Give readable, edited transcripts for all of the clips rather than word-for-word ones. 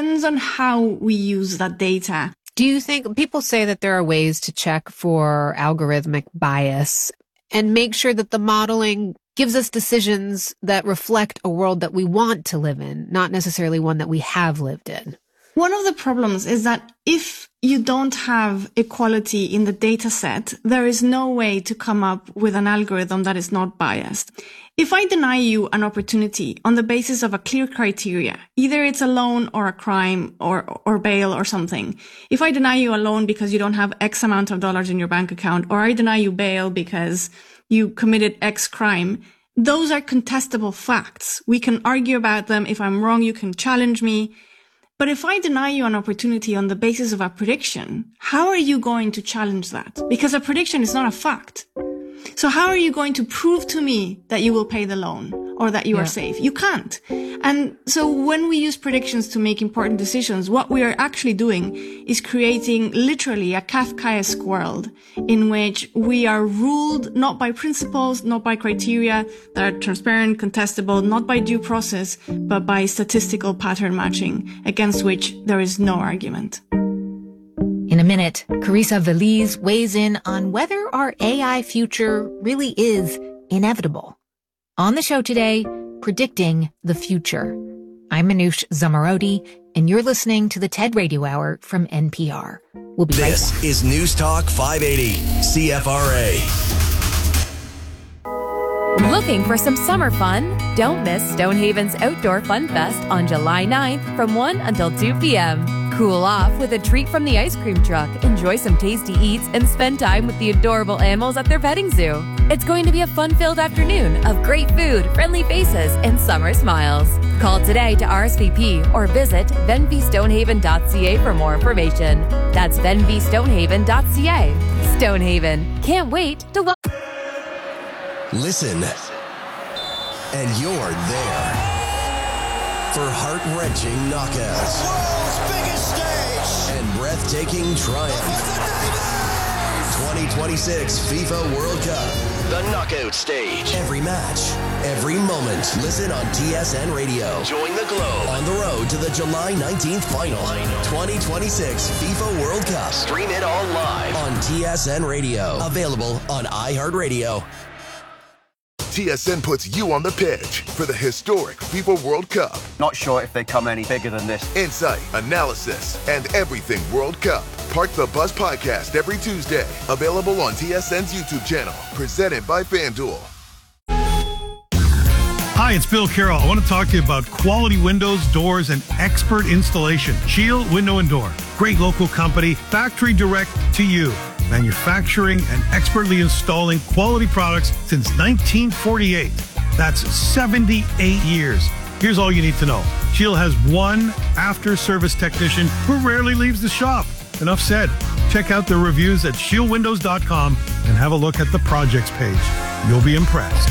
depends on how we use that data. Do you think people say that there are ways to check for algorithmic bias and make sure that the modeling gives us decisions that reflect a world that we want to live in, not necessarily one that we have lived in? One of the problems is that if you don't have equality in the data set, there is no way to come up with an algorithm that is not biased. If I deny you an opportunity on the basis of a clear criteria, either it's a loan or a crime or bail or something. If I deny you a loan because you don't have X amount of dollars in your bank account, or I deny you bail because you committed X crime, those are contestable facts. We can argue about them. If I'm wrong, you can challenge me. But if I deny you an opportunity on the basis of a prediction, how are you going to challenge that? Because a prediction is not a fact. So how are you going to prove to me that you will pay the loan or that you are safe? You can't. And so when we use predictions to make important decisions, what we are actually doing is creating literally a Kafkaesque world in which we are ruled not by principles, not by criteria that are transparent, contestable, not by due process, but by statistical pattern matching against which there is no argument. In a minute, Carissa Veliz weighs in on whether our AI future really is inevitable. On the show today, predicting the future. I'm Manoush Zomorodi, and you're listening to the TED Radio Hour from NPR. We'll be right back. This is News Talk 580, CFRA. Looking for some summer fun? Don't miss Stonehaven's Outdoor Fun Fest on July 9th from 1 until 2 p.m. Cool off with a treat from the ice cream truck, enjoy some tasty eats, and spend time with the adorable animals at their petting zoo. It's going to be a fun-filled afternoon of great food, friendly faces, and summer smiles. Call today to RSVP or visit venvystonehaven.ca for more information. That's venvystonehaven.ca. Stonehaven. Can't wait to look. Listen, and you're there for heart-wrenching knockouts, the world's biggest stage, and breathtaking triumph. 2026 FIFA World Cup, the knockout stage. Every match, every moment. Listen on TSN Radio. Join the globe on the road to the July 19th final. 2026 FIFA World Cup. Stream it all live on TSN Radio. Available on iHeartRadio. TSN puts you on the pitch for the historic FIFA World Cup. Not sure if they come any bigger than this. Insight, analysis, and everything World Cup. Park the Bus podcast every Tuesday. Available on TSN's YouTube channel. Presented by FanDuel. Hi, it's Bill Carroll. I want to talk to you about quality windows, doors, and expert installation. Shield Window and Door. Great local company, factory direct to you. Manufacturing and expertly installing quality products since 1948. That's 78 years. Here's all you need to know. Shield has one after-service technician who rarely leaves the shop. Enough said. Check out the reviews at shieldwindows.com and have a look at the projects page. You'll be impressed.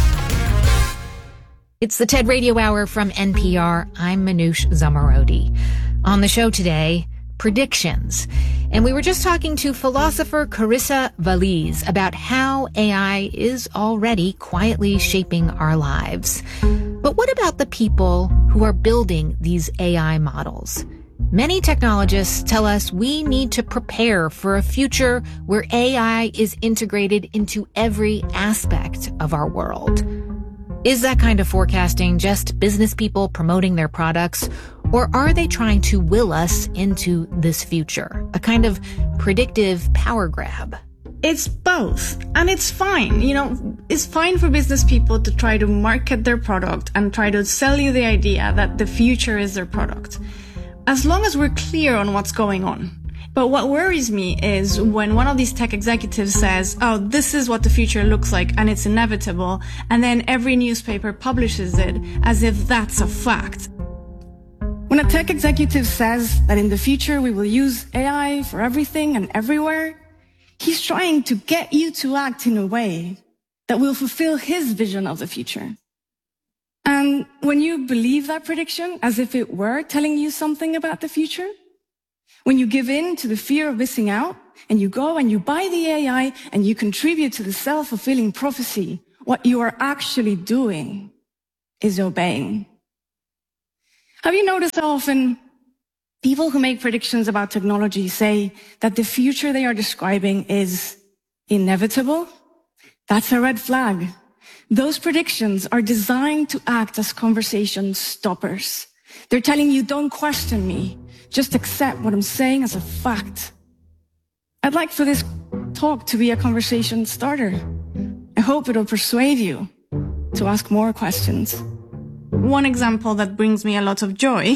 It's the TED Radio Hour from NPR. I'm Manoush Zomorodi. On the show today, predictions. And we were just talking to philosopher Carissa Veliz about how AI is already quietly shaping our lives. But what about the people who are building these AI models? Many technologists tell us we need to prepare for a future where AI is integrated into every aspect of our world. Is that kind of forecasting just business people promoting their products? Or are they trying to will us into this future? A kind of predictive power grab? It's both. And it's fine. You know, it's fine for business people to try to market their product and try to sell you the idea that the future is their product, as long as we're clear on what's going on. But what worries me is when one of these tech executives says, oh, this is what the future looks like and it's inevitable, and then every newspaper publishes it as if that's a fact. When a tech executive says that in the future we will use AI for everything and everywhere, he's trying to get you to act in a way that will fulfill his vision of the future. And when you believe that prediction as if it were telling you something about the future, when you give in to the fear of missing out and you go and you buy the AI and you contribute to the self-fulfilling prophecy, what you are actually doing is obeying. Have you noticed how often People who make predictions about technology say that the future they are describing is inevitable. That's a red flag. Those predictions are designed to act as conversation stoppers. They're telling you, don't question me. Just accept what I'm saying as a fact. I'd like for this talk to be a conversation starter. I hope it'll persuade you to ask more questions. One example that brings me a lot of joy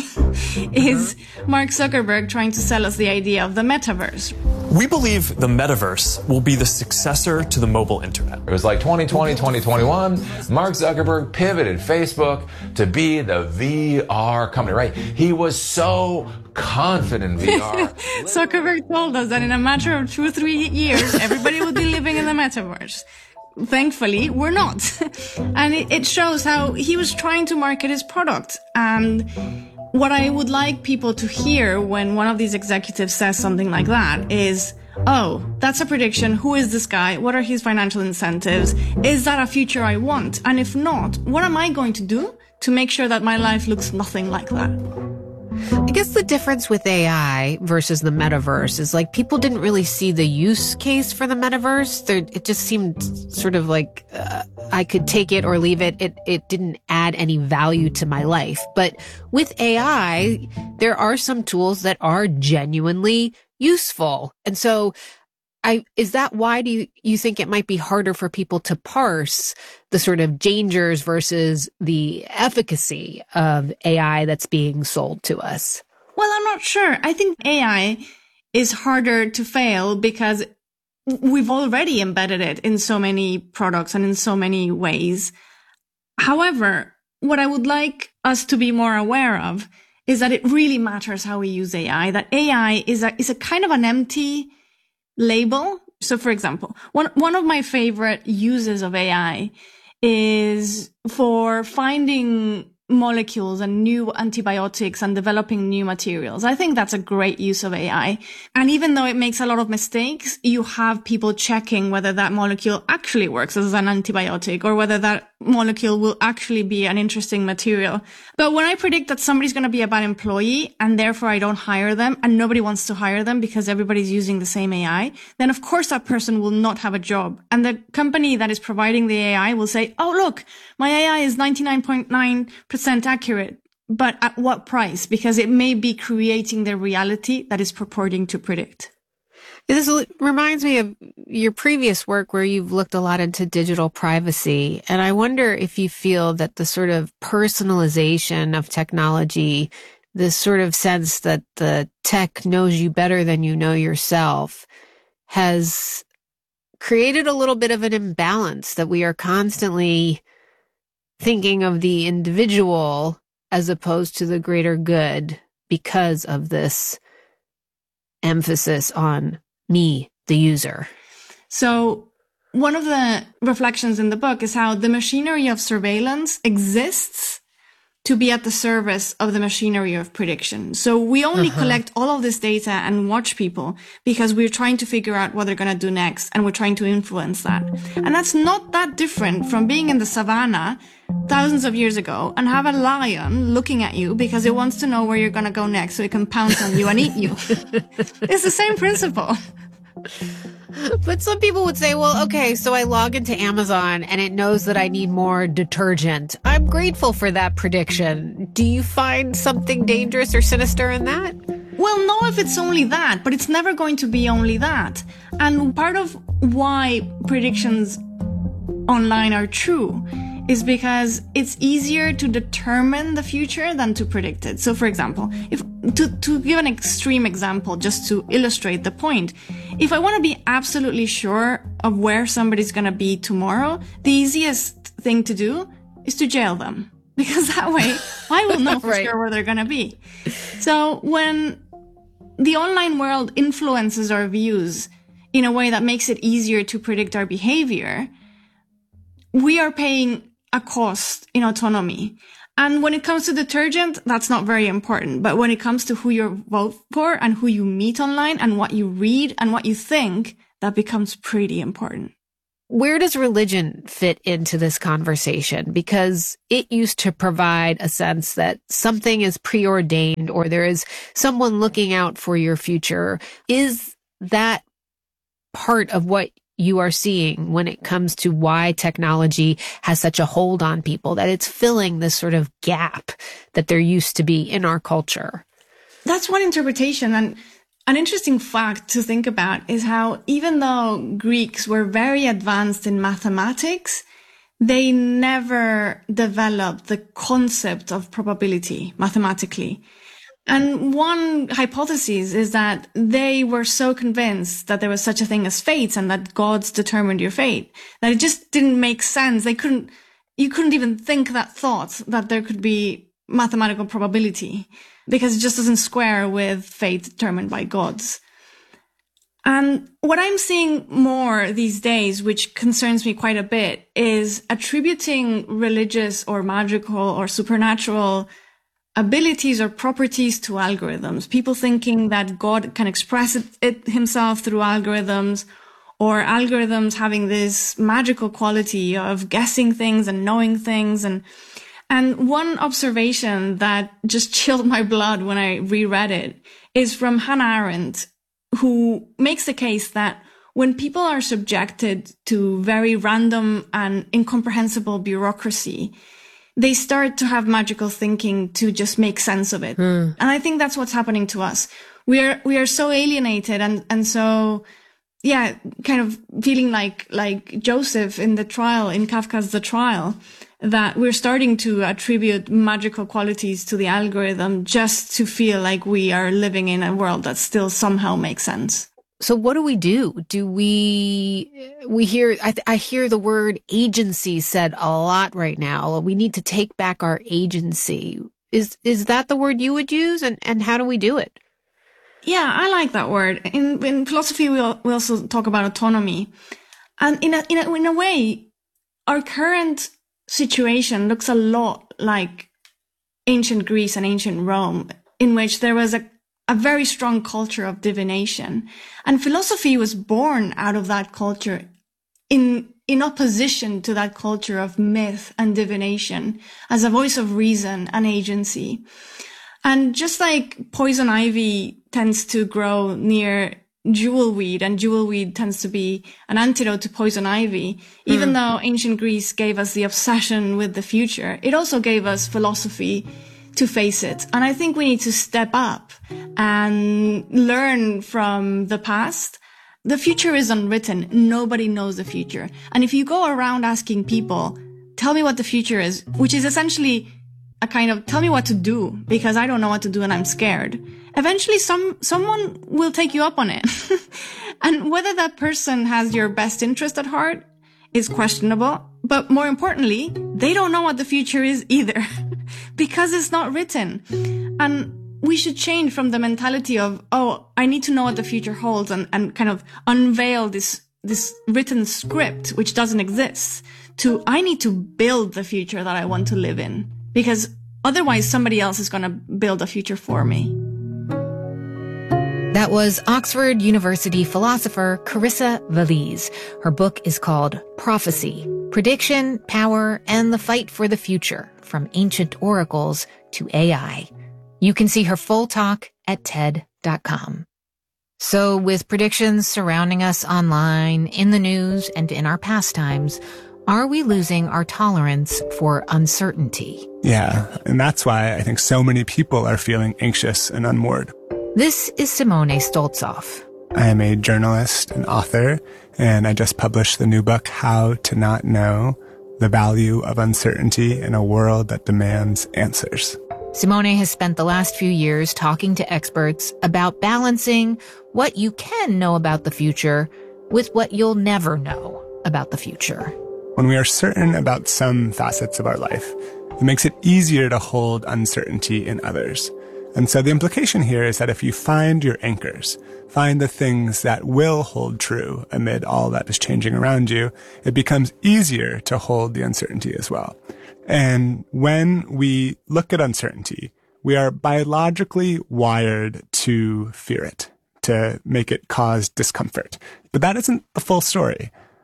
is Mark Zuckerberg trying to sell us the idea of the metaverse. We believe the metaverse will be the successor to the mobile internet. It was like 2020, 2021. Mark Zuckerberg pivoted Facebook to be the VR company, right? He was so confident in VR. Zuckerberg told us that in a matter of 2 or 3 years, everybody would be living in the metaverse. Thankfully, we're not. And it shows how he was trying to market his product. And what I would like people to hear when one of these executives says something like that is, oh, that's a prediction. Who is this guy? What are his financial incentives? Is that a future I want? And if not, what am I going to do to make sure that my life looks nothing like that? I guess the difference with AI versus the metaverse is like people didn't really see the use case for the metaverse. It just seemed sort of like I could take it or leave it. It didn't add any value to my life. But with AI, there are some tools that are genuinely useful. And so is that why do you think it might be harder for people to parse the sort of dangers versus the efficacy of AI that's being sold to us? Well, I'm not sure. I think AI is harder to fail because we've already embedded it in so many products and in so many ways. However, what I would like us to be more aware of is that it really matters how we use AI, that AI is a kind of an empty label. So for example, one of my favorite uses of AI is for finding molecules and new antibiotics and developing new materials. I think that's a great use of AI. And even though it makes a lot of mistakes, you have people checking whether that molecule actually works as an antibiotic or whether that molecule will actually be an interesting material. But when I predict that somebody's going to be a bad employee and therefore I don't hire them and nobody wants to hire them because everybody's using the same AI, then of course that person will not have a job. And the company that is providing the AI will say, oh, look, my AI is 99.9% accurate, but at what price? Because it may be creating the reality that is purporting to predict. This reminds me of your previous work where you've looked a lot into digital privacy. And I wonder if you feel that the sort of personalization of technology, this sort of sense that the tech knows you better than you know yourself, has created a little bit of an imbalance, that we are constantly thinking of the individual as opposed to the greater good because of this emphasis on me, the user. So one of the reflections in the book is how the machinery of surveillance exists to be at the service of the machinery of prediction. So we only collect all of this data and watch people because we're trying to figure out what they're going to do next, and we're trying to influence that. And that's not that different from being in the savannah thousands of years ago and have a lion looking at you because it wants to know where you're going to go next so it can pounce on you and eat you. It's the same principle. But some people would say, well, okay, so I log into Amazon and it knows that I need more detergent. I'm grateful for that prediction. Do you find something dangerous or sinister in that? Well, no, if it's only that, but it's never going to be only that. And part of why predictions online are true is because it's easier to determine the future than to predict it. So for example, to give an extreme example, just to illustrate the point, if I want to be absolutely sure of where somebody's going to be tomorrow, the easiest thing to do is to jail them. Because that way I will know for sure where they're going to be. So when the online world influences our views in a way that makes it easier to predict our behavior, we are paying a cost in autonomy. And when it comes to detergent, that's not very important. But when it comes to who you vote for and who you meet online and what you read and what you think, that becomes pretty important. Where does religion fit into this conversation? Because it used to provide a sense that something is preordained or there is someone looking out for your future. Is that part of what you are seeing when it comes to why technology has such a hold on people, that it's filling this sort of gap that there used to be in our culture? That's one interpretation. And an interesting fact to think about is how even though Greeks were very advanced in mathematics, they never developed the concept of probability mathematically. And one hypothesis is that they were so convinced that there was such a thing as fate and that gods determined your fate that it just didn't make sense. You couldn't even think that thought that there could be mathematical probability, because it just doesn't square with fate determined by gods. And what I'm seeing more these days, which concerns me quite a bit, is attributing religious or magical or supernatural abilities or properties to algorithms. People thinking that God can express it himself through algorithms, or algorithms having this magical quality of guessing things and knowing things. And one observation that just chilled my blood when I reread it is from Hannah Arendt, who makes the case that when people are subjected to very random and incomprehensible bureaucracy, they start to have magical thinking to just make sense of it. And I think that's what's happening to us. We are so alienated and so, yeah, kind of feeling like Joseph in the trial, in Kafka's The Trial, that we're starting to attribute magical qualities to the algorithm just to feel like we are living in a world that still somehow makes sense. So what do we do? Do we hear, I hear the word agency said a lot right now. We need to take back our agency. Is that the word you would use? And how do we do it? Yeah, I like that word. In philosophy, we also talk about autonomy. And in a way, our current situation looks a lot like ancient Greece and ancient Rome, in which there was a very strong culture of divination. And philosophy was born out of that culture in opposition to that culture of myth and divination as a voice of reason and agency. And just like poison ivy tends to grow near jewelweed, and jewelweed tends to be an antidote to poison ivy, even though ancient Greece gave us the obsession with the future, it also gave us philosophy to face it. And I think we need to step up and learn from the past. The future is unwritten. Nobody knows the future. And if you go around asking people, tell me what the future is, which is essentially a kind of tell me what to do because I don't know what to do and I'm scared, eventually someone will take you up on it. And whether that person has your best interest at heart is questionable. But more importantly, they don't know what the future is either because it's not written. And we should change from the mentality of, oh, I need to know what the future holds and kind of unveil this written script, which doesn't exist, to I need to build the future that I want to live in, because otherwise somebody else is going to build a future for me. That was Oxford University philosopher Carissa Valise. Her book is called Prophecy, Prediction, Power, and the Fight for the Future, From Ancient Oracles to AI. You can see her full talk at TED.com. So with predictions surrounding us online, in the news, and in our pastimes, are we losing our tolerance for uncertainty? Yeah, and that's why I think so many people are feeling anxious and unmoored. This is Simone Stoltzoff. I am a journalist and author, and I just published the new book, How to Not Know, The Value of Uncertainty in a World That Demands Answers. Simone has spent the last few years talking to experts about balancing what you can know about the future with what you'll never know about the future. When we are certain about some facets of our life, it makes it easier to hold uncertainty in others. And so the implication here is that if you find your anchors, find the things that will hold true amid all that is changing around you, it becomes easier to hold the uncertainty as well. And when we look at uncertainty, we are biologically wired to fear it, to make it cause discomfort. But that isn't the full story.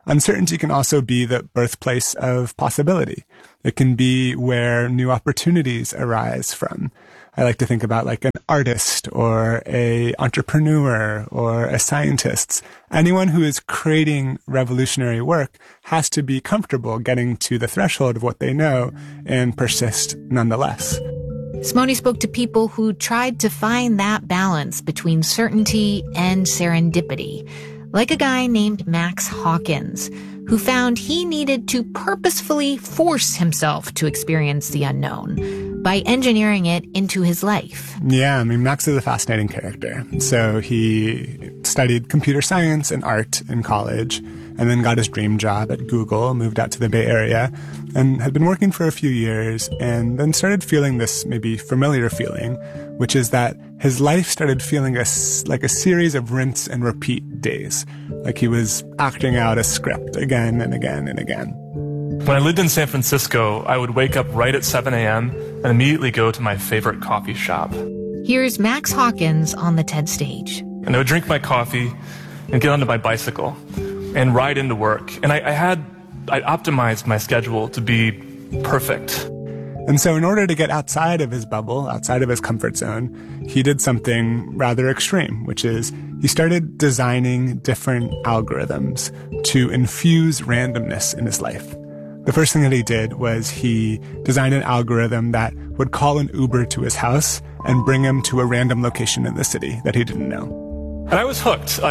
uncertainty can also be the birthplace of possibility. It can be where new opportunities arise from. I like to think about like an artist or a entrepreneur or a scientist. Anyone who is creating revolutionary work has to be comfortable getting to the threshold of what they know and persist nonetheless. Simone spoke to people who tried to find that balance between certainty and serendipity, like a guy named Max Hawkins, who found he needed to purposefully force himself to experience the unknown by engineering it into his life. Yeah, I mean, Max is a fascinating character. So he studied computer science and art in college, and then got his dream job at Google, moved out to the Bay Area, and had been working for a few years, and then started feeling this maybe familiar feeling, which is that his life started feeling like a series of rinse and repeat days, like he was acting out a script again and again and again. When I lived in San Francisco, I would wake up right at 7 a.m. and immediately go to my favorite coffee shop. Here's Max Hawkins on the TED stage. And I would drink my coffee and get onto my bicycle and ride into work. And I optimized my schedule to be perfect. And so in order to get outside of his bubble, outside of his comfort zone, he did something rather extreme, which is he started designing different algorithms to infuse randomness in his life. The first thing that he did was he designed an algorithm that would call an Uber to his house and bring him to a random location in the city that he didn't know. And I was hooked.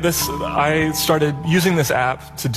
I started using this app to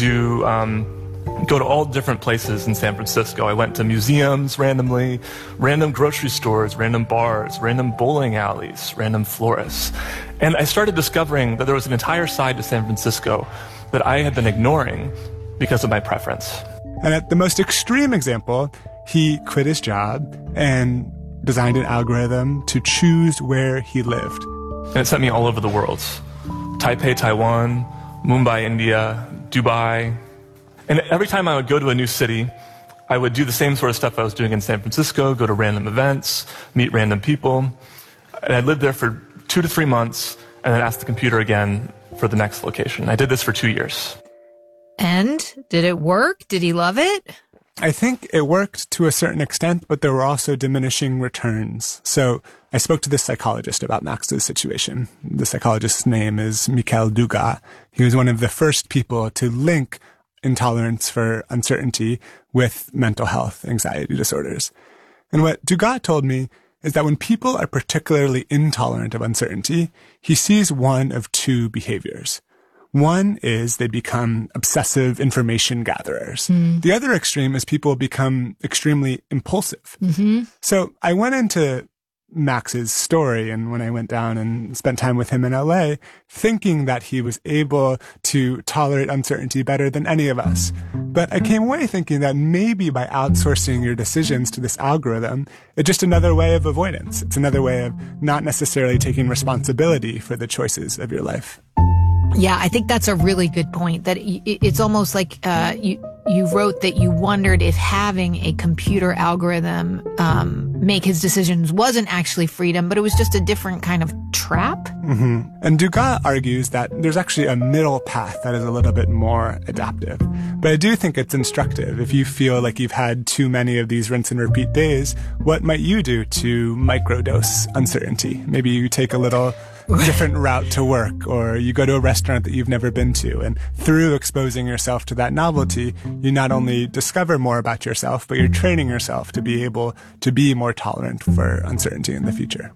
go to all different places in San Francisco. I went to museums randomly, random grocery stores, random bars, random bowling alleys, random florists. And I started discovering that there was an entire side to San Francisco that I had been ignoring because of my preference. And at the most extreme example, he quit his job and designed an algorithm to choose where he lived. And it sent me all over the world. Taipei, Taiwan, Mumbai, India, Dubai. And every time I would go to a new city, I would do the same sort of stuff I was doing in San Francisco, go to random events, meet random people. And I lived there for 2 to 3 months and then asked the computer again for the next location. I did this for 2 years. And did it work? Did he love it? I think it worked to a certain extent, but there were also diminishing returns. So I spoke to this psychologist about Max's situation. The psychologist's name is Mikhail Dugas. He was one of the first people to link intolerance for uncertainty with mental health, anxiety disorders. And what Dugas told me is that when people are particularly intolerant of uncertainty, he sees one of two behaviors. One is they become obsessive information gatherers. The other extreme is people become extremely impulsive. So I went into Max's story, and when I went down and spent time with him in LA, thinking that he was able to tolerate uncertainty better than any of us. But I came away thinking that maybe by outsourcing your decisions to this algorithm, it's just another way of avoidance. It's another way of not necessarily taking responsibility for the choices of your life. Yeah, I think that's a really good point, that it's almost like you wrote that you wondered if having a computer algorithm make his decisions wasn't actually freedom, but it was just a different kind of trap. And Dugas argues that there's actually a middle path that is a little bit more adaptive. But I do think it's instructive. If you feel like you've had too many of these rinse and repeat days, what might you do to microdose uncertainty? Maybe you take a little different route to work, or you go to a restaurant that you've never been to, and through exposing yourself to that novelty, you not only discover more about yourself, but you're training yourself to be able to be more tolerant for uncertainty in the future.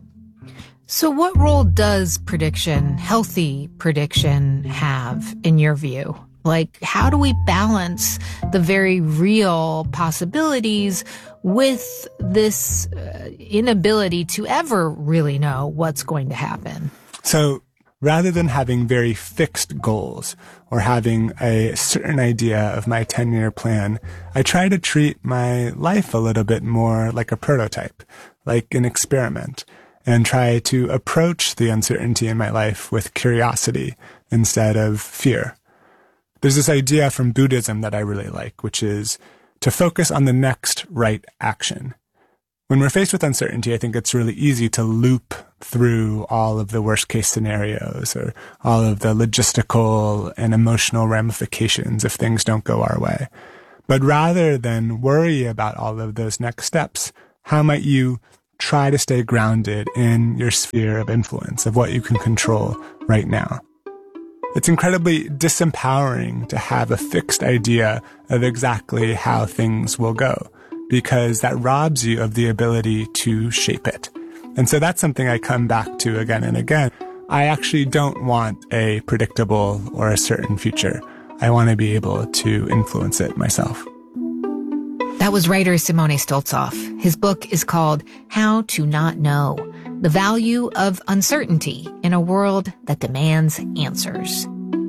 So what role does prediction, healthy prediction, have in your view? Like, how do we balance the very real possibilities with this inability to ever really know what's going to happen? So rather than having very fixed goals or having a certain idea of my 10-year plan, I try to treat my life a little bit more like a prototype, like an experiment, and try to approach the uncertainty in my life with curiosity instead of fear. There's this idea from Buddhism that I really like, which is to focus on the next right action. When we're faced with uncertainty, I think it's really easy to loop through all of the worst case scenarios or all of the logistical and emotional ramifications if things don't go our way. But rather than worry about all of those next steps, how might you try to stay grounded in your sphere of influence, of what you can control right now? It's incredibly disempowering to have a fixed idea of exactly how things will go, because that robs you of the ability to shape it. And so that's something I come back to again and again. I actually don't want a predictable or a certain future. I want to be able to influence it myself. That was writer Simone Stoltzoff. His book is called How to Not Know: The Value of Uncertainty in a World That Demands Answers.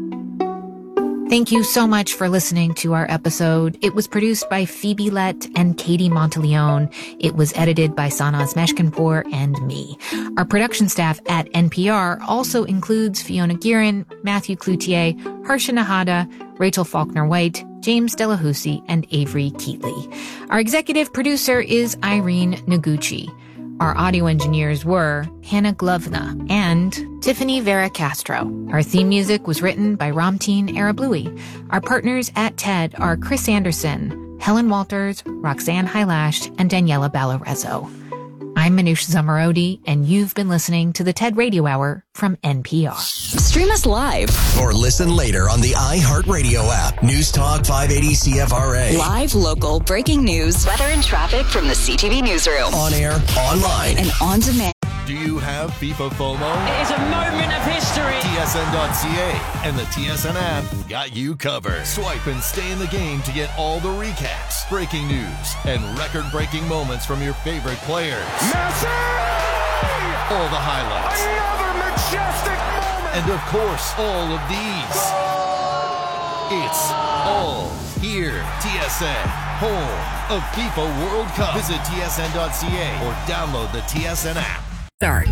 Thank you so much for listening to our episode. It was produced by Phoebe Lett and Katie Monteleone. It was edited by Sanaz Meshkinpour and me. Our production staff at NPR also includes Fiona Guerin, Matthew Cloutier, Harsha Nahada, Rachel Faulkner-White, James Delahousie, and Avery Keatley. Our executive producer is Irene Noguchi. Our audio engineers were Hannah Glovna and Tiffany Vera Castro. Our theme music was written by Ramteen Arablouei. Our partners at TED are Chris Anderson, Helen Walters, Roxanne Hylash, and Daniela Balarezzo. I'm Manoush Zomorodi, and you've been listening to the TED Radio Hour from NPR. Stream us live or listen later on the iHeartRadio app. News Talk 580 CFRA. Live, local, breaking news, weather and traffic from the CTV newsroom. On air, online, and on demand. Do you have FIFA FOMO? It is a moment of history. TSN.ca and the TSN app got you covered. Swipe and stay in the game to get all the recaps, breaking news, and record-breaking moments from your favorite players. Messi! All the highlights. Another majestic moment! And of course, all of these. It's all here. TSN, home of FIFA World Cup. Visit TSN.ca or download the TSN app. Start.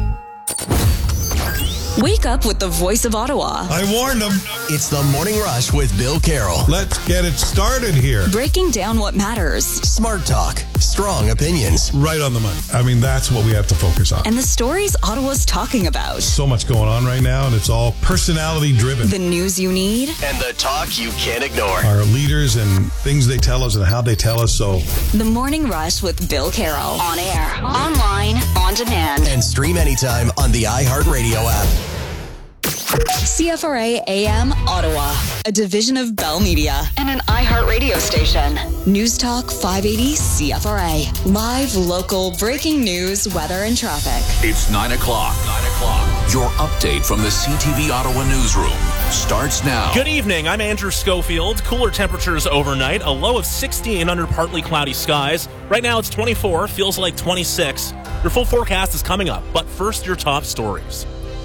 Wake up with the voice of Ottawa. I warned them. It's the Morning Rush with Bill Carroll. Let's get it started here. Breaking down what matters. Smart talk, strong opinions. Right on the money. I mean, that's what we have to focus on. And the stories Ottawa's talking about. So much going on right now, and it's all personality driven. The news you need. And the talk you can't ignore. Our leaders and things they tell us and how they tell us. So, The Morning Rush with Bill Carroll. On air, online, on demand. And stream anytime on the iHeartRadio app. CFRA AM Ottawa, a division of Bell Media and an iHeartRadio station. News Talk 580 CFRA. Live, local, breaking news, weather, and traffic. It's 9 o'clock. 9 o'clock. Your update from the CTV Ottawa newsroom starts now. Good evening. I'm Andrew Schofield. Cooler temperatures overnight. A low of 16 under partly cloudy skies. Right now it's 24. Feels like 26. Your full forecast is coming up. But first, your top stories.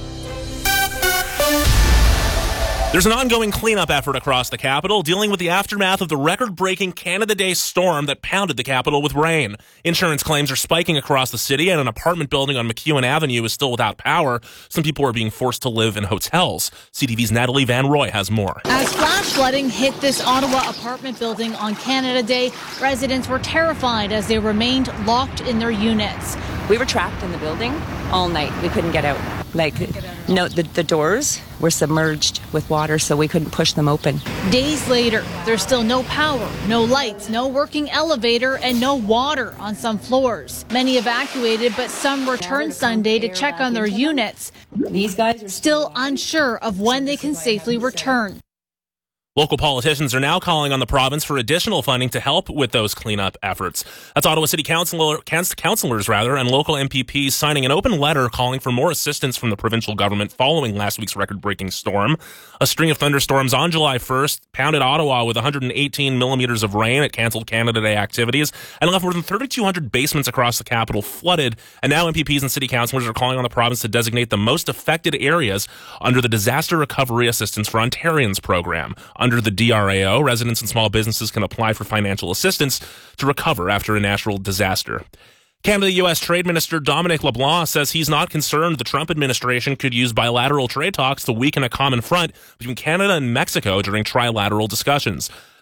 There's an ongoing cleanup effort across the capital, dealing with the aftermath of the record-breaking Canada Day storm that pounded the capital with rain. Insurance claims are spiking across the city, and an apartment building on McEwen Avenue is still without power. Some people are being forced to live in hotels. CTV's Natalie Van Roy has more. As flash flooding hit this Ottawa apartment building on Canada Day, residents were terrified as they remained locked in their units. We were trapped in the building all night. We couldn't get out. The doors were submerged with water, so we couldn't push them open. Days later, there's still no power, no lights, no working elevator, and no water on some floors. Many evacuated, but some returned Sunday to check on their units. These guys are still unsure of when they can safely return. Local politicians are now calling on the province for additional funding to help with those cleanup efforts. That's Ottawa City councilors and local MPPs signing an open letter calling for more assistance from the provincial government following last week's record-breaking storm. A string of thunderstorms on July 1st pounded Ottawa with 118 millimeters of rain. It canceled Canada Day activities and left more than 3,200 basements across the capital flooded. And now MPPs and city councilors are calling on the province to designate the most affected areas under the Disaster Recovery Assistance for Ontarians program. Under the DRAO, residents and small businesses can apply for financial assistance to recover after a natural disaster. Canada-U.S. Trade Minister Dominic LeBlanc says he's not concerned the Trump administration could use bilateral trade talks to weaken a common front between Canada and Mexico during trilateral discussions.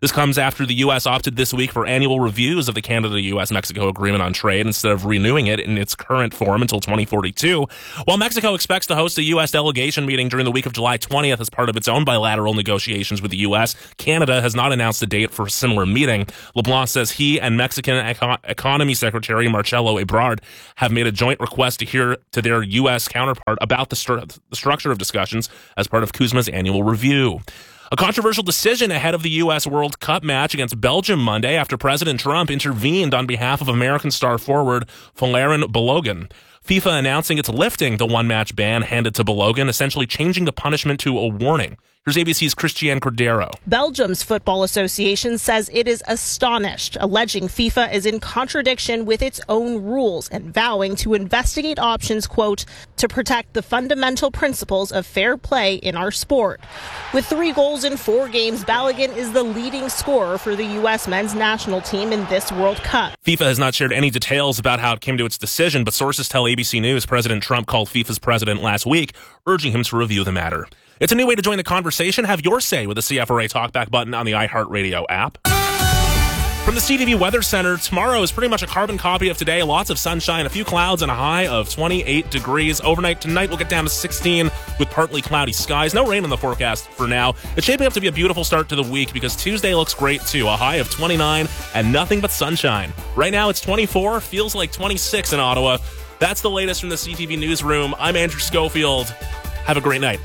This comes after the U.S. opted this week for annual reviews of the Canada-U.S.-Mexico Agreement on Trade instead of renewing it in its current form until 2042. While Mexico expects to host a U.S. delegation meeting during the week of July 20th as part of its own bilateral negotiations with the U.S., Canada has not announced a date for a similar meeting. LeBlanc says he and Mexican Economy Secretary Marcelo Ebrard have made a joint request to hear to their U.S. counterpart about the structure of discussions as part of CUSMA's annual review. A controversial decision ahead of the U.S. World Cup match against Belgium Monday after President Trump intervened on behalf of American star forward Folarin Balogun. FIFA announcing it's lifting the one-match ban handed to Balogun, essentially changing the punishment to a warning. Here's ABC's Christiane Cordero. Belgium's Football Association says it is astonished, alleging FIFA is in contradiction with its own rules and vowing to investigate options, quote, to protect the fundamental principles of fair play in our sport. With 3 goals in 4 games, Balogun is the leading scorer for the U.S. men's national team in this World Cup. FIFA has not shared any details about how it came to its decision, but sources tell ABC News President Trump called FIFA's president last week, urging him to review the matter. It's a new way to join the conversation. Have your say with the CFRA Talkback button on the iHeartRadio app. From the CTV Weather Center, tomorrow is pretty much a carbon copy of today. Lots of sunshine, a few clouds, and a high of 28 degrees. Overnight tonight, we'll get down to 16 with partly cloudy skies. No rain in the forecast for now. It's shaping up to be a beautiful start to the week because Tuesday looks great too. A high of 29 and nothing but sunshine. Right now it's 24, feels like 26 in Ottawa. That's the latest from the CTV Newsroom. I'm Andrew Schofield. Have a great night.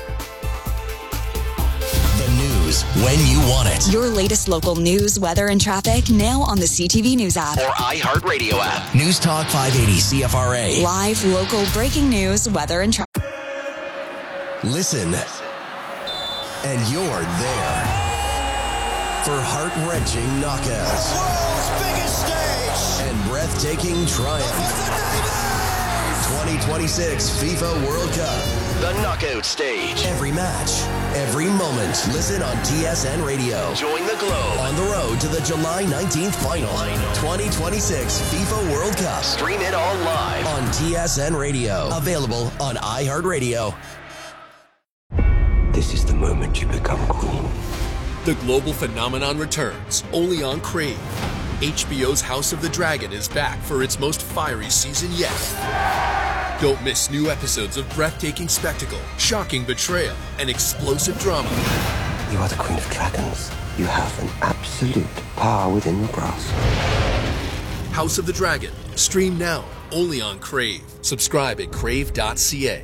When you want it. Your latest local news, weather, and traffic now on the CTV News app. Or iHeartRadio app. News Talk 580 CFRA. Live, local, breaking news, weather, and traffic. Listen. And you're there. For heart-wrenching knockouts. The world's biggest stage. And breathtaking triumph. 2026 FIFA World Cup. The knockout stage. Every match, every moment. Listen on TSN Radio. Join the globe on the road to the July 19th final. 2026 FIFA World Cup. Stream it all live on TSN Radio. Available on iHeartRadio. This is the moment you become queen. The global phenomenon returns only on Crave. HBO's House of the Dragon is back for its most fiery season yet. Don't miss new episodes of breathtaking spectacle, shocking betrayal, and explosive drama. You are the Queen of Dragons. You have an absolute power within your grasp. House of the Dragon. Stream now, only on Crave. Subscribe at crave.ca.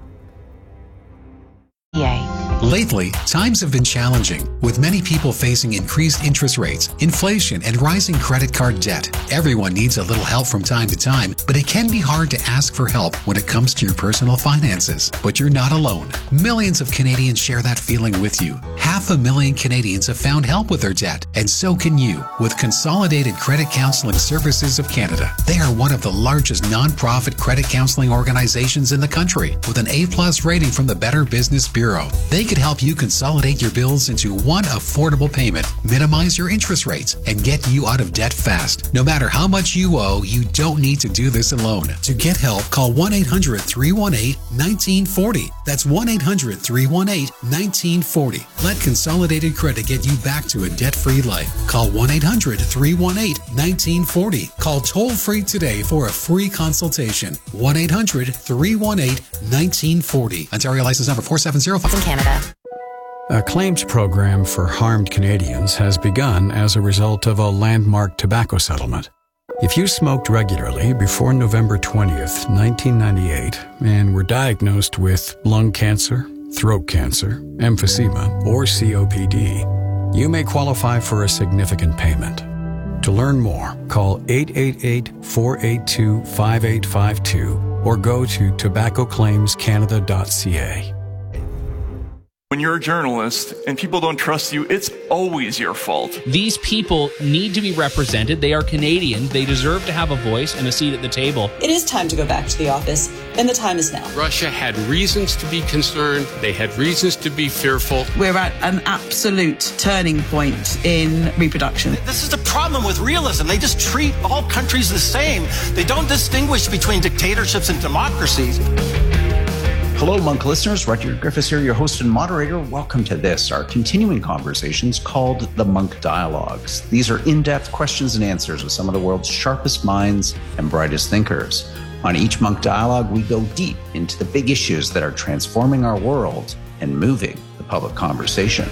Lately, times have been challenging, with many people facing increased interest rates, inflation, and rising credit card debt. Everyone needs a little help from time to time, but it can be hard to ask for help when it comes to your personal finances. But you're not alone. Millions of Canadians share that feeling with you. 500,000 Canadians have found help with their debt, and so can you with Consolidated Credit Counseling Services of Canada. They are one of the largest non-profit credit counseling organizations in the country, with an A+ rating from the Better Business Bureau. They could help you consolidate your bills into one affordable payment, minimize your interest rates, and get you out of debt fast. No matter how much you owe, you don't need to do this alone. To get help, call 1-800-318-1940. That's 1-800-318-1940. Let Consolidated Credit get you back to a debt-free life. Call 1-800-318-1940. Call toll-free today for a free consultation. 1-800-318-1940. Ontario license number 4705 in Canada. A claims program for harmed Canadians has begun as a result of a landmark tobacco settlement. If you smoked regularly before November 20th, 1998, and were diagnosed with lung cancer, throat cancer, emphysema, or COPD, you may qualify for a significant payment. To learn more, call 888-482-5852 or go to tobaccoclaimscanada.ca. When you're a journalist and people don't trust you, it's always your fault. These people need to be represented. They are Canadians. They deserve to have a voice and a seat at the table. It is time to go back to the office, and the time is now. Russia had reasons to be concerned. They had reasons to be fearful. We're at an absolute turning point in reproduction. This is the problem with realism. They just treat all countries the same. They don't distinguish between dictatorships and democracies. Hello, Monk listeners. Rudyard Griffiths here, your host and moderator. Welcome to this, our continuing conversations called the Monk Dialogues. These are in-depth questions and answers with some of the world's sharpest minds and brightest thinkers. On each Monk Dialogue, we go deep into the big issues that are transforming our world and moving the public conversation.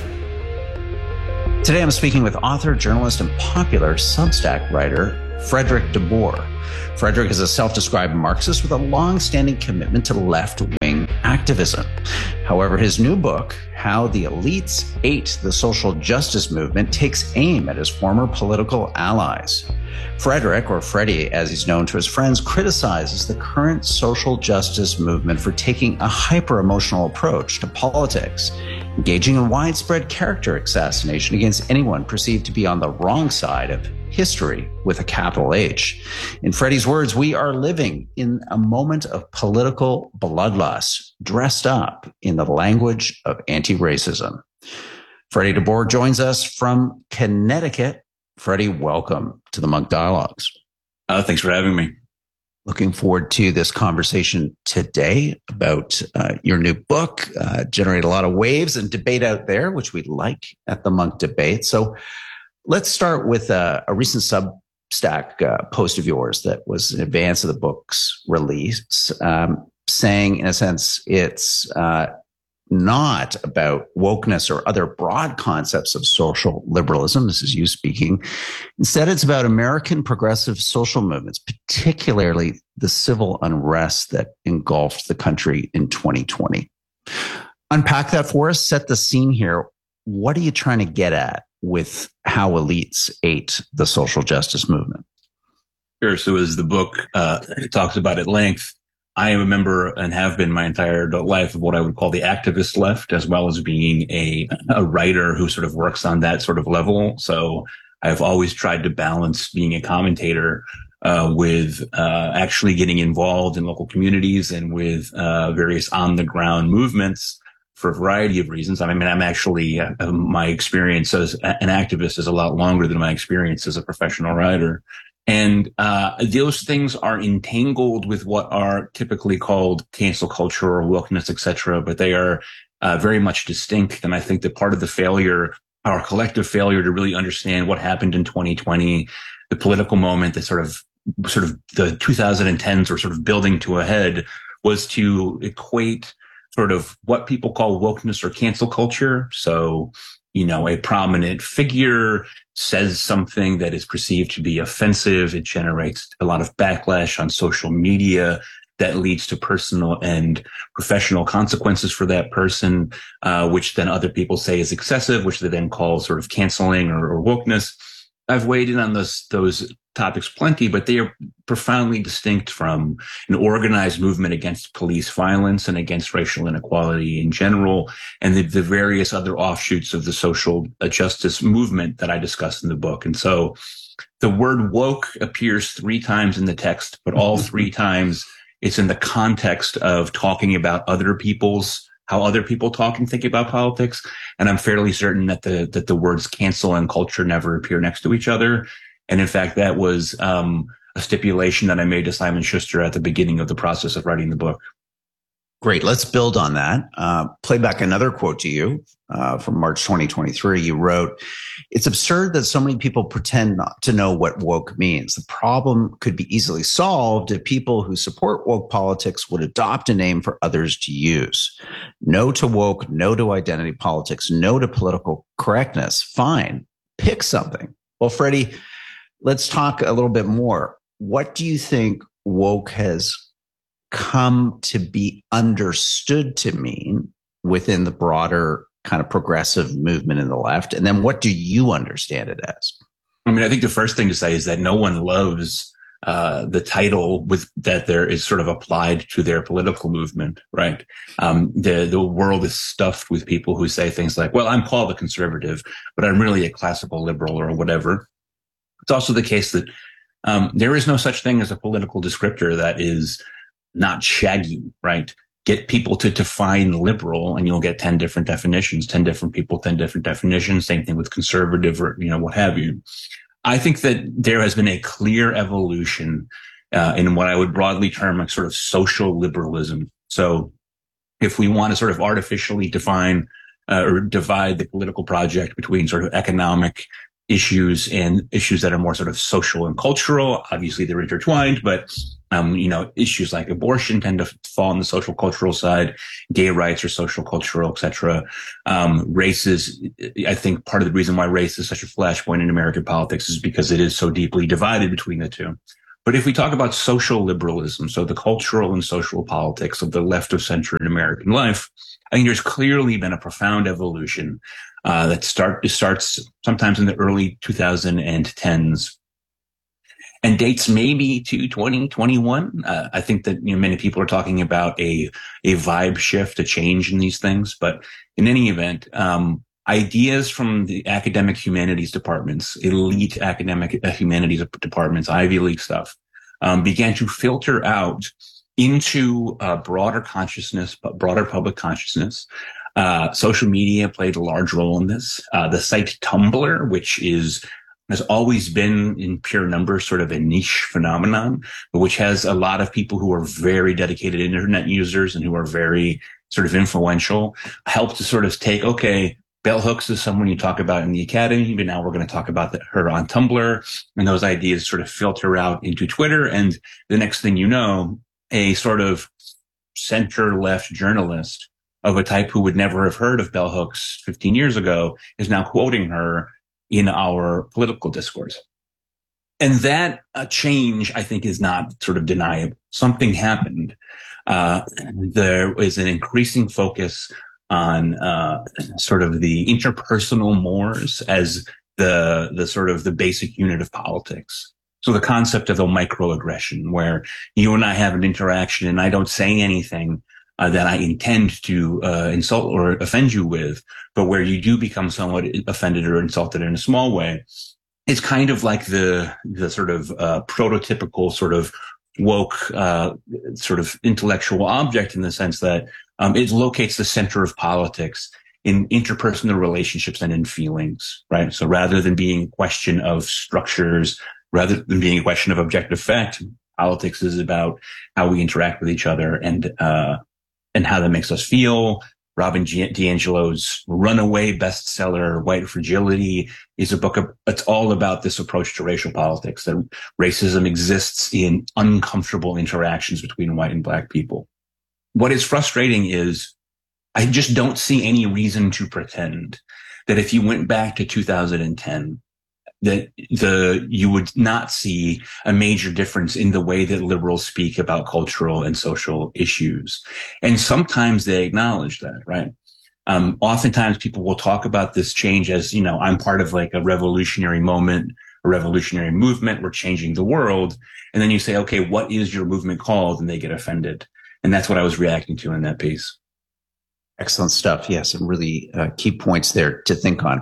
Today, I'm speaking with author, journalist, and popular Substack writer, Frederick DeBoer. Frederick is a self-described Marxist with a long-standing commitment to left-wing activism. However, his new book, How the Elites Ate the Social Justice Movement, takes aim at his former political allies. Frederick, or Freddie as he's known to his friends, criticizes the current social justice movement for taking a hyper-emotional approach to politics, engaging in widespread character assassination against anyone perceived to be on the wrong side of history with a capital H. In Freddie's words, we are living in a moment of political bloodlust, dressed up in the language of anti-racism. Freddie DeBoer joins us from Connecticut. Freddie, welcome to the Monk Dialogues. Thanks for having me. Looking forward to this conversation today about your new book. Generated a lot of waves and debate out there, which we like at the Monk Debate. So let's start with a recent Substack post of yours that was in advance of the book's release, saying, in a sense, it's not about wokeness or other broad concepts of social liberalism. This is you speaking. Instead, it's about American progressive social movements, particularly the civil unrest that engulfed the country in 2020. Unpack that for us. Set the scene here. What are you trying to get at with how elites ate the social justice movement? Sure. So as the book talks about at length, I am a member and have been my entire adult life of what I would call the activist left, as well as being a writer who sort of works on that sort of level. So I've always tried to balance being a commentator with actually getting involved in local communities and with various on-the-ground movements for a variety of reasons. I mean, I'm actually, my experience as an activist is a lot longer than my experience as a professional writer. And those things are entangled with what are typically called cancel culture or wokeness, et cetera, but they are very much distinct. And I think that part of the failure, our collective failure to really understand what happened in 2020, the political moment that sort of the 2010s were sort of building to a head, was to equate sort of what people call wokeness or cancel culture. So, you know, a prominent figure says something that is perceived to be offensive. It generates a lot of backlash on social media that leads to personal and professional consequences for that person, which then other people say is excessive, which they then call sort of canceling or wokeness. I've weighed in on those topics plenty, but they are profoundly distinct from an organized movement against police violence and against racial inequality in general, and the various other offshoots of the social justice movement that I discuss in the book. And so the word woke appears 3 times in the text, but all 3 times it's in the context of talking about how other people talk and think about politics. And I'm fairly certain that the words cancel and culture never appear next to each other. And in fact, that was a stipulation that I made to Simon Schuster at the beginning of the process of writing the book. Great. Let's build on that. Play back another quote to you from March 2023. You wrote, "It's absurd that so many people pretend not to know what woke means. The problem could be easily solved if people who support woke politics would adopt a name for others to use. No to woke, no to identity politics, no to political correctness. Fine. Pick something." Well, Freddie, let's talk a little bit more. What do you think woke has come to be understood to mean within the broader kind of progressive movement in the left? And then what do you understand it as? I mean, I think the first thing to say is that no one loves the title that there is sort of applied to their political movement, right? The world is stuffed with people who say things like, well, I'm called a conservative, but I'm really a classical liberal or whatever. It's also the case that there is no such thing as a political descriptor that is not shaggy, right? Get people to define liberal and you'll get 10 different definitions, 10 different people, 10 different definitions. Same thing with conservative or, what have you. I think that there has been a clear evolution in what I would broadly term like sort of social liberalism. So if we want to sort of artificially define or divide the political project between sort of economic issues and issues that are more sort of social and cultural, obviously they're intertwined, but issues like abortion tend to fall on the social cultural side. Gay rights are social cultural, etc. Race is, I think, part of the reason why race is such a flashpoint in American politics is because it is so deeply divided between the two. But if we talk about social liberalism, so the cultural and social politics of the left of center in American life, I think there's clearly been a profound evolution that starts sometimes in the early 2010s and dates maybe to 2021. I think that many people are talking about a vibe shift, a change in these things. But in any event, ideas from the academic humanities departments, elite academic humanities departments, Ivy League stuff, began to filter out into broader consciousness, broader public consciousness. Social media played a large role in this. The site Tumblr, which has always been in pure numbers sort of a niche phenomenon, but which has a lot of people who are very dedicated internet users and who are very sort of influential, helped to sort of take, okay, Bell Hooks is someone you talk about in the academy, but now we're going to talk about her on Tumblr. And those ideas sort of filter out into Twitter. And the next thing you know, a sort of center-left journalist of a type who would never have heard of Bell Hooks 15 years ago is now quoting her in our political discourse. And that change, I think, is not sort of deniable. Something happened. There is an increasing focus on sort of the interpersonal mores as the sort of the basic unit of politics. So the concept of a microaggression, where you and I have an interaction and I don't say anything that I intend to insult or offend you with, but where you do become somewhat offended or insulted in a small way, it's kind of like the sort of prototypical sort of woke sort of intellectual object, in the sense that it locates the center of politics in interpersonal relationships and in feelings, right? So rather than being a question of structures, rather than being a question of objective fact, politics is about how we interact with each other and how that makes us feel. Robin DiAngelo's runaway bestseller, White Fragility, is a book it's all about this approach to racial politics, that racism exists in uncomfortable interactions between white and black people. What is frustrating is I just don't see any reason to pretend that if you went back to 2010, that you would not see a major difference in the way that liberals speak about cultural and social issues. And sometimes they acknowledge that, right? Oftentimes people will talk about this change as, I'm part of like a revolutionary moment, a revolutionary movement. We're changing the world. And then you say, okay, what is your movement called? And they get offended. And that's what I was reacting to in that piece. Excellent stuff. Yes, some really key points there to think on.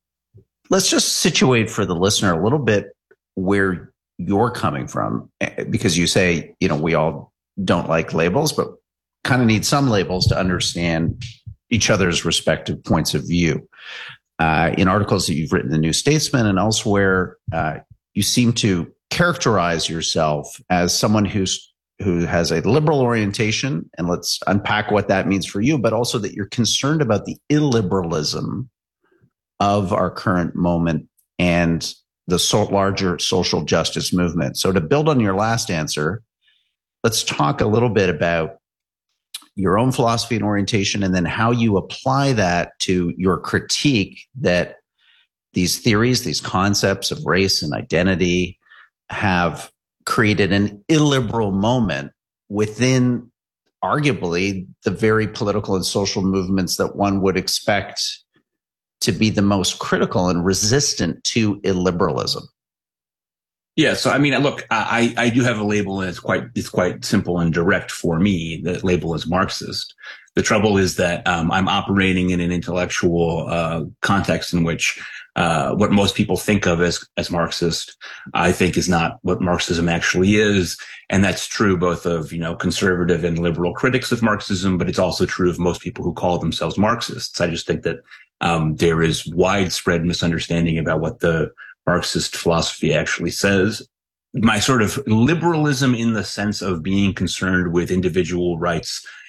Let's just situate for the listener a little bit where you're coming from, because you say, we all don't like labels, but kind of need some labels to understand each other's respective points of view. In articles that you've written in the New Statesman and elsewhere, you seem to characterize yourself as someone who has a liberal orientation, and let's unpack what that means for you, but also that you're concerned about the illiberalism of our current moment and the larger social justice movement. So to build on your last answer, let's talk a little bit about your own philosophy and orientation, and then how you apply that to your critique that these theories, these concepts of race and identity have created an illiberal moment within arguably the very political and social movements that one would expect to be the most critical and resistant to illiberalism. Yeah. So, I mean, look, I do have a label, and it's quite simple and direct for me. The label is Marxist. The trouble is that I'm operating in an intellectual context in which what most people think of as Marxist, I think is not what Marxism actually is. And that's true both of, conservative and liberal critics of Marxism, but it's also true of most people who call themselves Marxists. I just think that there is widespread misunderstanding about what the Marxist philosophy actually says. My sort of liberalism, in the sense of being concerned with individual rights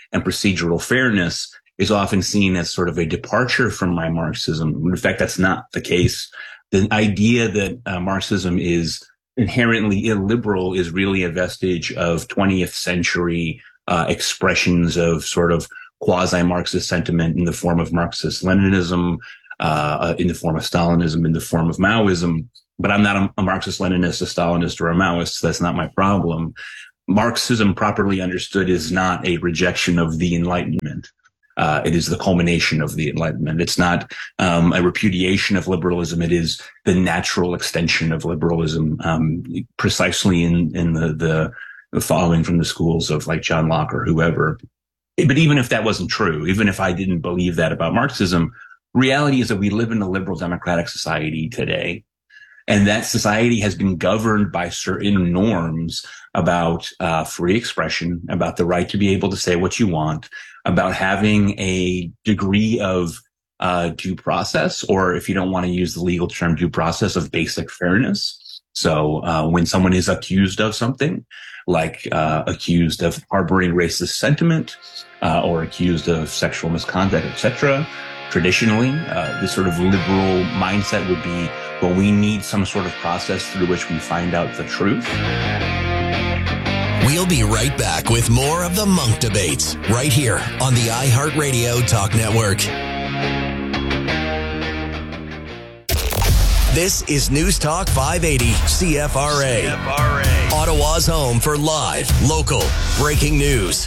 and procedural fairness is often seen as sort of a departure from my Marxism. In fact, that's not the case. The idea that Marxism is inherently illiberal is really a vestige of 20th century expressions of sort of quasi-Marxist sentiment in the form of Marxist-Leninism, in the form of Stalinism, in the form of Maoism. But I'm not a Marxist-Leninist, a Stalinist, or a Maoist. So that's not my problem. Marxism, properly understood, is not a rejection of the Enlightenment. It is the culmination of the Enlightenment. It's not a repudiation of liberalism. It is the natural extension of liberalism, precisely in the following from the schools of like John Locke or whoever. But even if that wasn't true, even if I didn't believe that about Marxism, reality is that we live in a liberal democratic society today. And that society has been governed by certain norms about free expression, about the right to be able to say what you want, about having a degree of due process, or if you don't want to use the legal term due process, of basic fairness. So when someone is accused of something, like accused of harboring racist sentiment or accused of sexual misconduct, etc., traditionally, this sort of liberal mindset would be, well, we need some sort of process through which we find out the truth. We'll be right back with more of the Monk Debates right here on the iHeartRadio Talk Network. This is News Talk 580 CFRA. Ottawa's home for live, local, breaking news.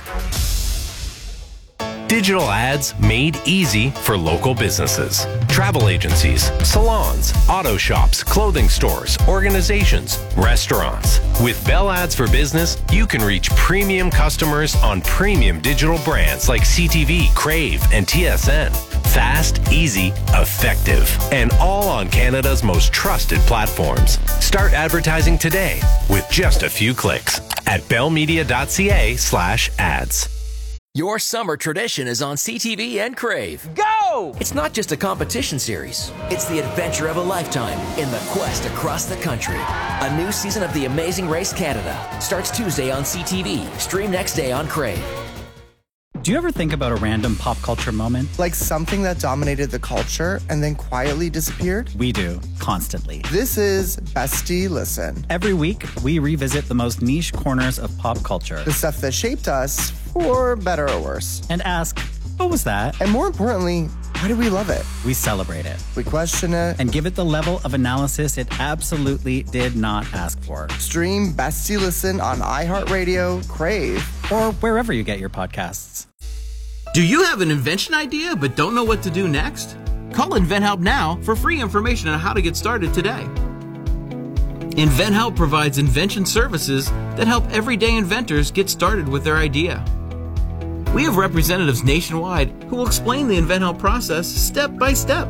Digital ads made easy for local businesses. Travel agencies, salons, auto shops, clothing stores, organizations, restaurants. With Bell Ads for Business, you can reach premium customers on premium digital brands like CTV, Crave, and TSN. Fast, easy, effective, and all on Canada's most trusted platforms. Start advertising today with just a few clicks at bellmedia.ca/ads. Your summer tradition is on CTV and Crave. Go! It's not just a competition series. It's the adventure of a lifetime in the quest across the country. A new season of The Amazing Race Canada starts Tuesday on CTV. Stream next day on Crave. Do you ever think about a random pop culture moment? Like something that dominated the culture and then quietly disappeared? We do, constantly. This is Bestie Listen. Every week, we revisit the most niche corners of pop culture. The stuff that shaped us, for better or worse. And ask, what was that? And more importantly, why do we love it? We celebrate it. We question it. And give it the level of analysis it absolutely did not ask for. Stream Bestie Listen on iHeartRadio, Crave, or wherever you get your podcasts. Do you have an invention idea but don't know what to do next? Call InventHelp now for free information on how to get started today. InventHelp provides invention services that help everyday inventors get started with their idea. We have representatives nationwide who will explain the InventHelp process step by step.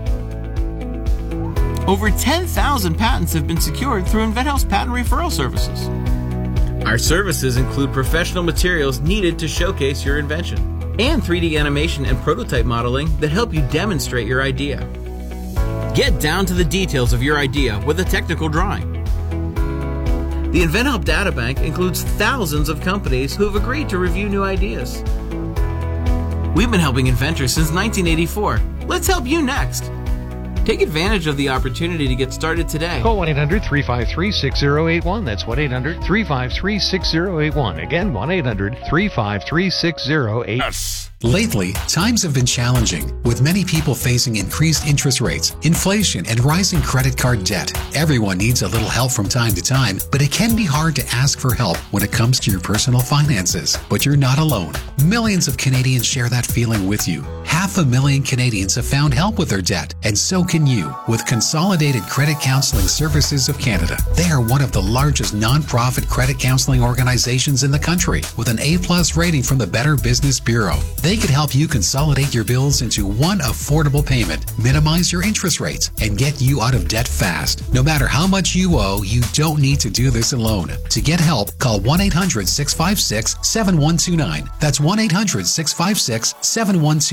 Over 10,000 patents have been secured through InventHelp's patent referral services. Our services include professional materials needed to showcase your invention, and 3D animation and prototype modeling that help you demonstrate your idea. Get down to the details of your idea with a technical drawing. The InventHelp Databank includes thousands of companies who have agreed to review new ideas. We've been helping inventors since 1984. Let's help you next. Take advantage of the opportunity to get started today. Call 1-800-353-6081. That's 1-800-353-6081. Again, 1-800-353-6081. Lately, times have been challenging, with many people facing increased interest rates, inflation, and rising credit card debt. Everyone needs a little help from time to time, but it can be hard to ask for help when it comes to your personal finances. But you're not alone. Millions of Canadians share that feeling with you. 500,000 Canadians have found help with their debt, and so can you with Consolidated Credit Counseling Services of Canada. They are one of the largest non-profit credit counseling organizations in the country, with an A+ rating from the Better Business Bureau. They could help you consolidate your bills into one affordable payment, minimize your interest rates, and get you out of debt fast. No matter how much you owe, you don't need to do this alone. To get help, call 1-800-656-7129. That's 1-800-656-7129.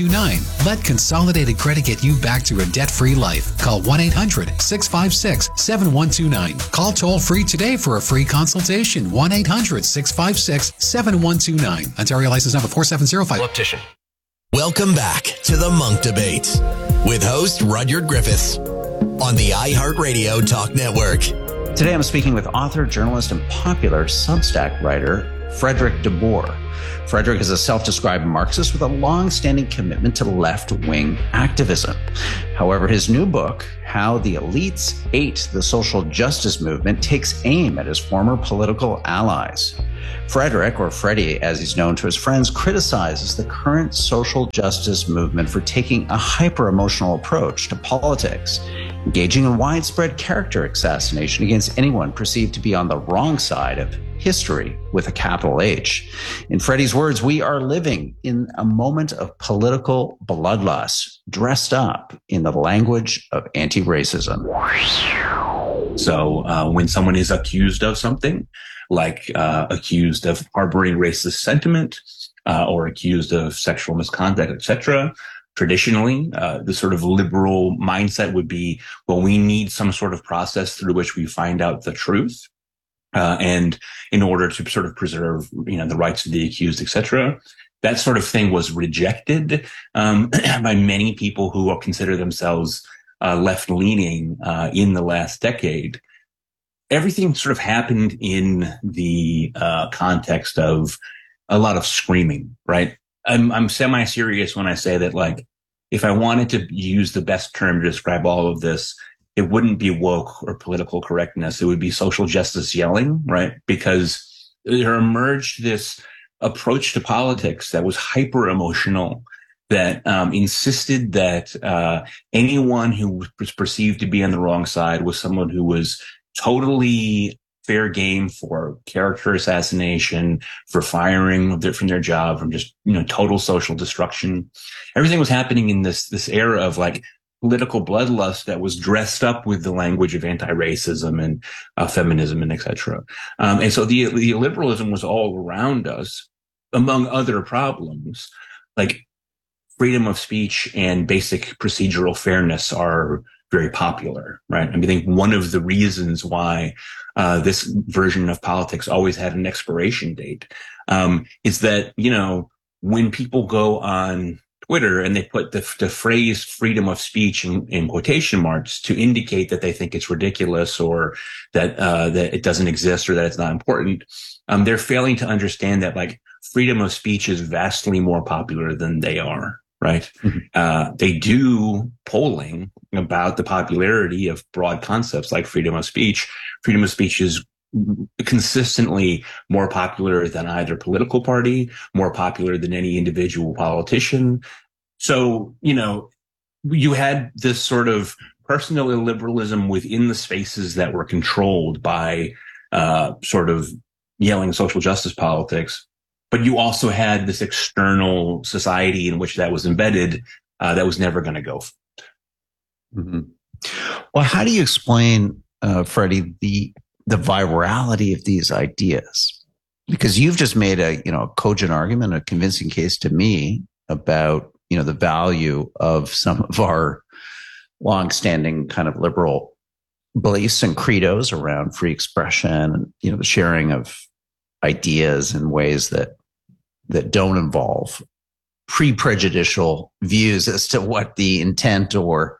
Let Consolidated Credit get you back to a debt-free life. Call 1-800-656-7129. Call toll-free today for a free consultation. 1-800-656-7129. Ontario license number 4705. Optician. Welcome back to the Monk Debate with host Rudyard Griffiths on the iHeartRadio Talk Network. Today I'm speaking with author, journalist, and popular Substack writer, Frederick de Boer. Frederick is a self-described Marxist with a long-standing commitment to left-wing activism. However, his new book, How the Elites Ate the Social Justice Movement, takes aim at his former political allies. Frederick, or Freddie as he's known to his friends, criticizes the current social justice movement for taking a hyper-emotional approach to politics, engaging in widespread character assassination against anyone perceived to be on the wrong side of history with a capital H. In Freddie's words, we are living in a moment of political bloodlust, dressed up in the language of anti-racism. So when someone is accused of something, like accused of harboring racist sentiment or accused of sexual misconduct, etc., traditionally, the sort of liberal mindset would be, well, we need some sort of process through which we find out the truth. And in order to sort of preserve, the rights of the accused, etc., that sort of thing was rejected by many people who consider themselves left-leaning in the last decade. Everything sort of happened in the context of a lot of screaming, right? I'm semi-serious when I say that, like, if I wanted to use the best term to describe all of this, it wouldn't be woke or political correctness. It would be social justice yelling, right? Because there emerged this approach to politics that was hyper emotional, that insisted that anyone who was perceived to be on the wrong side was someone who was totally fair game for character assassination, for firing from their job, from just, total social destruction. Everything was happening in this era of, like, political bloodlust that was dressed up with the language of anti-racism and feminism and etc. And so the liberalism was all around us, among other problems. Like, freedom of speech and basic procedural fairness are very popular, right? I think one of the reasons why this version of politics always had an expiration date is that, when people go on Twitter and they put the phrase freedom of speech in quotation marks to indicate that they think it's ridiculous or that it doesn't exist or that it's not important, they're failing to understand that, like, freedom of speech is vastly more popular than they are, right? Mm-hmm. They do polling about the popularity of broad concepts like freedom of speech. Freedom of speech is consistently more popular than either political party, more popular than any individual politician. So, you had this sort of personal illiberalism within the spaces that were controlled by sort of yelling social justice politics. But you also had this external society in which that was embedded that was never going to go. Mm-hmm. Well, how do you explain, Freddie, the virality of these ideas? Because you've just made a cogent argument, a convincing case to me about the value of some of our longstanding kind of liberal beliefs and credos around free expression and the sharing of ideas in ways that don't involve pre-prejudicial views as to what the intent or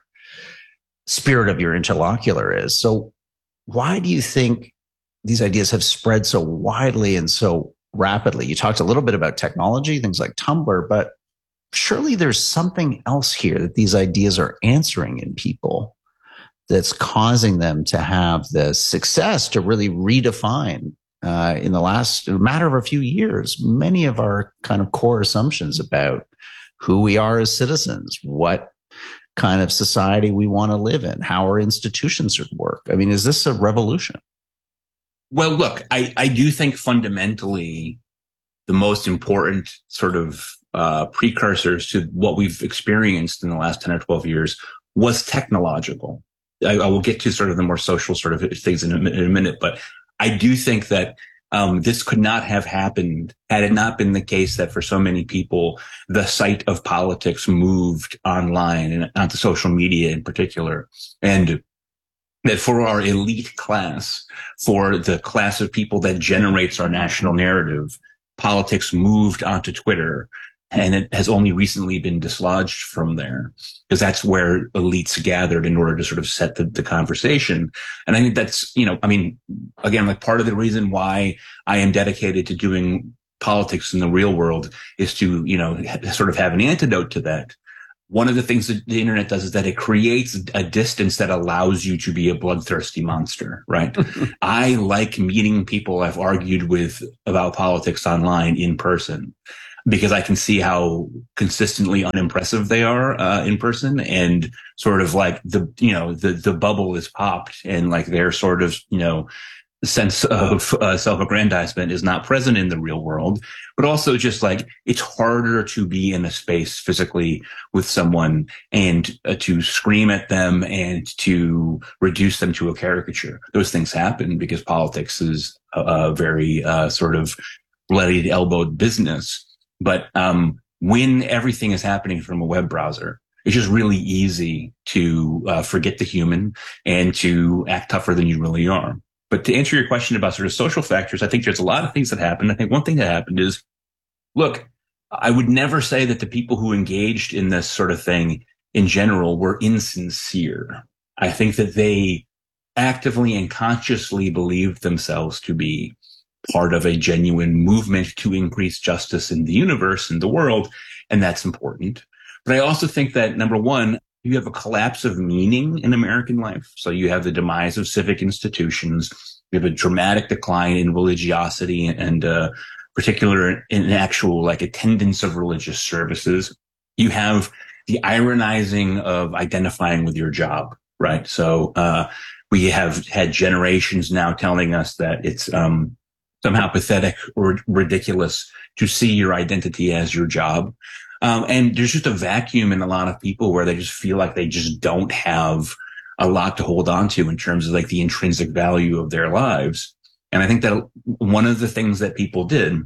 spirit of your interlocutor is. So why do you think these ideas have spread so widely and so rapidly? You talked a little bit about technology, things like Tumblr, but surely there's something else here that these ideas are answering in people that's causing them to have the success to really redefine in the last matter of a few years, many of our kind of core assumptions about who we are as citizens, what kind of society we want to live in, how our institutions should work. I mean, is this a revolution? Well, look, I do think fundamentally the most important sort of precursors to what we've experienced in the last 10 or 12 years was technological. I will get to sort of the more social sort of things in a minute, but I do think that This could not have happened had it not been the case that for so many people, the site of politics moved online and onto social media in particular. And that for our elite class, for the class of people that generates our national narrative, politics moved onto Twitter. And it has only recently been dislodged from there because that's where elites gathered in order to sort of set the conversation. And I think that's, again, like part of the reason why I am dedicated to doing politics in the real world is to, sort of have an antidote to that. One of the things that the internet does is that it creates a distance that allows you to be a bloodthirsty monster, right? I like meeting people I've argued with about politics online in person, because I can see how consistently unimpressive they are in person, and sort of like the bubble is popped, and like their sort of sense of self-aggrandizement is not present in the real world. But also just like it's harder to be in a space physically with someone and to scream at them and to reduce them to a caricature. Those things happen because politics is a very sort of bloodied elbowed business. But when everything is happening from a web browser, it's just really easy to forget the human and to act tougher than you really are. But to answer your question about sort of social factors, I think there's a lot of things that happened. I think one thing that happened is, look, I would never say that the people who engaged in this sort of thing in general were insincere. I think that they actively and consciously believed themselves to be part of a genuine movement to increase justice in the universe and the world. And that's important. But I also think that, number one, you have a collapse of meaning in American life. So you have the demise of civic institutions. You have a dramatic decline in religiosity and particular in actual like attendance of religious services. You have the ironizing of identifying with your job, right? So we have had generations now telling us that it's somehow pathetic or ridiculous to see your identity as your job. And there's just a vacuum in a lot of people where they just feel like they just don't have a lot to hold on to in terms of like the intrinsic value of their lives. And I think that one of the things that people did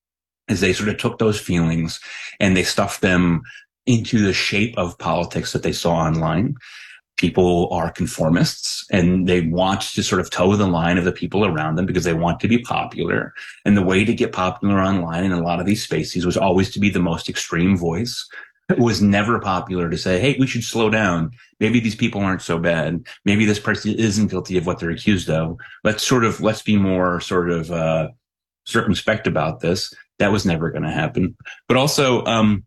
is they sort of took those feelings and they stuffed them into the shape of politics that they saw online. People are conformists and they want to sort of toe the line of the people around them because they want to be popular. And the way to get popular online in a lot of these spaces was always to be the most extreme voice. It was never popular to say, hey, we should slow down. Maybe these people aren't so bad. Maybe this person isn't guilty of what they're accused of. Let's be more sort of circumspect about this. That was never going to happen. But also,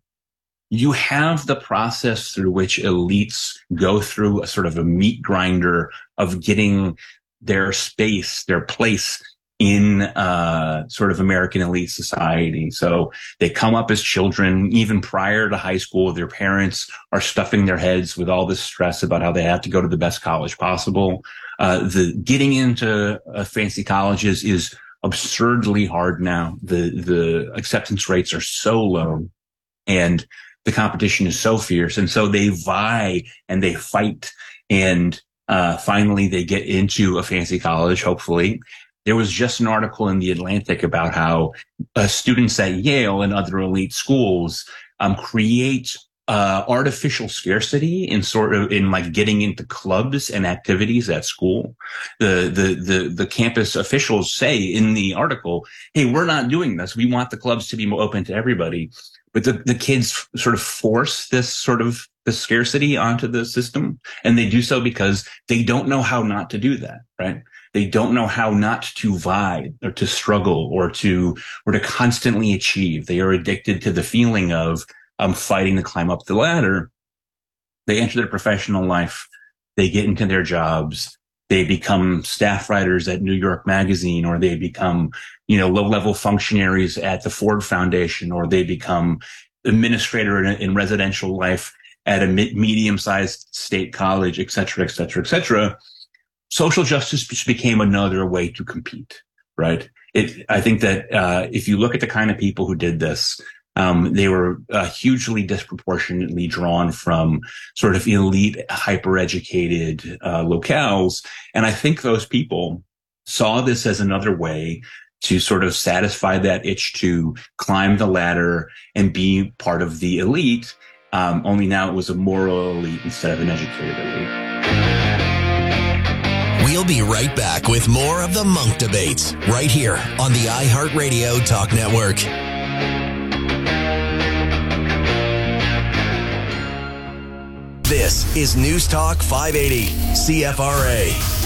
you have the process through which elites go through a sort of a meat grinder of getting their space, their place in sort of American elite society. So they come up as children, even prior to high school. Their parents are stuffing their heads with all this stress about how they have to go to the best college possible. The getting into fancy colleges is absurdly hard now. The acceptance rates are so low, and the competition is so fierce. And so they vie and they fight. And finally, they get into a fancy college, hopefully. There was just an article in The Atlantic about how students at Yale and other elite schools create artificial scarcity in like getting into clubs and activities at school. The campus officials say in the article, hey, we're not doing this. We want the clubs to be open to everybody. But the kids sort of force this scarcity onto the system. And they do so because they don't know how not to do that, right? They don't know how not to vie or to struggle or to constantly achieve. They are addicted to the feeling of fighting to climb up the ladder. They enter their professional life. They get into their jobs. They become staff writers at New York Magazine, or they become, low-level functionaries at the Ford Foundation, or they become administrator in residential life at a medium-sized state college, et cetera, et cetera, et cetera. Social justice just became another way to compete, right? I think that if you look at the kind of people who did this, they were hugely disproportionately drawn from sort of elite, hyper-educated locales. And I think those people saw this as another way to sort of satisfy that itch to climb the ladder and be part of the elite. Only now it was a moral elite instead of an educated elite. We'll be right back with more of the Monk Debates right here on the iHeartRadio Talk Network. This is News Talk 580, CFRA.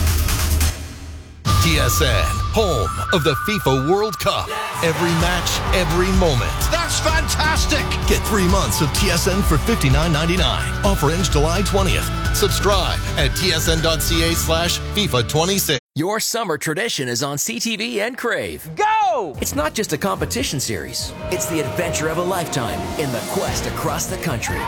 TSN, home of the FIFA World Cup. Every match, every moment. That's fantastic! Get 3 months of TSN for $59.99. Offer ends July 20th. Subscribe at tsn.ca/FIFA26. Your summer tradition is on CTV and Crave. Go! It's not just a competition series. It's the adventure of a lifetime in the quest across the country.